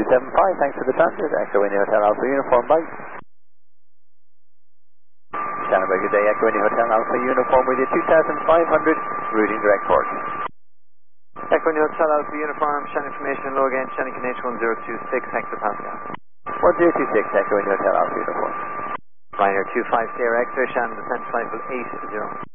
275, thanks for the transit. Echo India Hotel Alpha Uniform, bye. Shannon, good day, Echo India Hotel Alpha Uniform with you, 2500, routing direct port. Echo India Hotel Alpha Uniform, Shannon information low again, Shannon H1026, hectopascal. 1026, Echo India Hotel Alpha Uniform. Ryanair 25 Sierra X-ray, Shannon descent flight will 80.